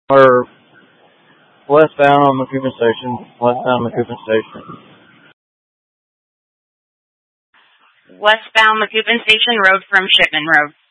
Or westbound on McCoupin Station. Westbound McCoupin Station. Westbound McCoupin Station Road from Shipman Road.